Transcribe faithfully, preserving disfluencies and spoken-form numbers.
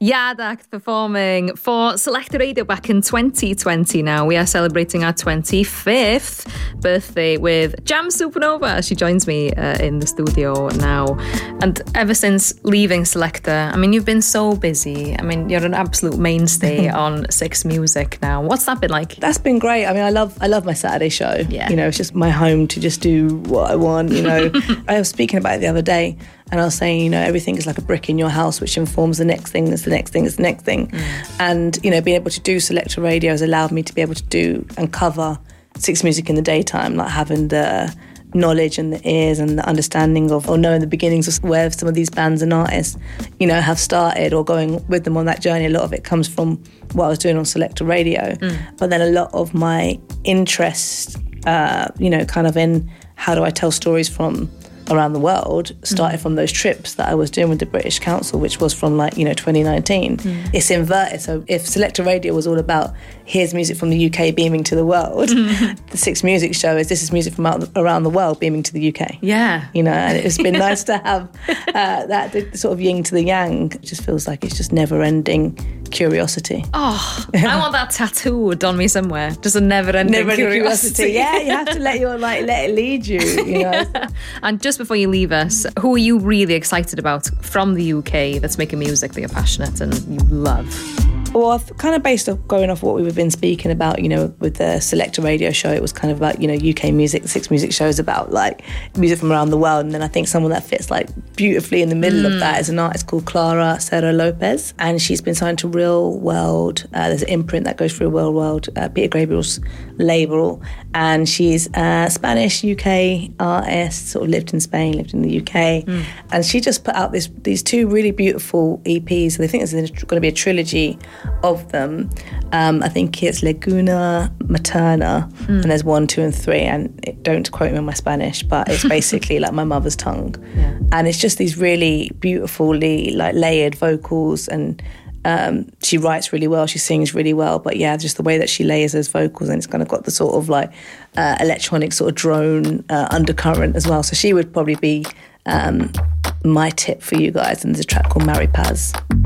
Yardakt performing for Selector Radio back in twenty twenty now. We are celebrating our twenty-fifth birthday with Jam Supernova. She joins me uh, in the studio now. And ever since leaving Selector, I mean, you've been so busy. I mean, you're an absolute mainstay on Six Music now. What's that been like? That's been great. I mean, I love I love my Saturday show. Yeah. You know, it's just my home to just do what I want, you know. I was speaking about it the other day. And I was saying, you know, everything is like a brick in your house, which informs the next thing, is the next thing, is the next thing. Mm. And, you know, being able to do Selector Radio has allowed me to be able to do and cover Six Music in the daytime, like having the knowledge and the ears and the understanding of, or knowing the beginnings of where some of these bands and artists, you know, have started or going with them on that journey. A lot of it comes from what I was doing on Selector Radio. Mm. But then a lot of my interest, uh, you know, kind of in how do I tell stories from around the world started mm. from those trips that I was doing with the British Council, which was from like, you know, twenty nineteen. Mm. It's inverted. So if Selector Radio was all about here's music from the U K beaming to the world, mm. the Six Music show is this is music from out, around the world beaming to the U K. Yeah. You know, and it's been nice to have uh, that the sort of yin to the yang. It just feels like it's just never ending curiosity. Oh, I want that tattooed on me somewhere. Just a never-ending never curiosity. curiosity. Yeah, you have to let your like let it lead you. You know. Yeah. And just before you leave us, who are you really excited about from the U K that's making music that you're passionate and you love? Well, I've kind of based off going off what we've been speaking about, you know, with the Selector Radio show, it was kind of about, you know, U K music, Six Music shows about like music from around the world. And then I think someone that fits like beautifully in the middle mm. of that is an artist called Clara Serra Lopez. And she's been signed to Real World. Uh, there's an imprint that goes through Real World, uh, Peter Gabriel's label. And she's a Spanish U K artist, sort of lived in Spain, lived in the U K. Mm. And she just put out this these two really beautiful E Ps. So they think there's going to be a trilogy of them. Um, I think it's Laguna Materna, mm. and there's one, two, and three. And it, don't quote me on my Spanish, but it's basically like my mother's tongue. Yeah. And it's just these really beautifully like layered vocals, and um, she writes really well, she sings really well. But yeah, just the way that she layers those vocals, and it's kind of got the sort of like uh, electronic sort of drone uh, undercurrent as well. So she would probably be um, my tip for you guys. And there's a track called Maripaz.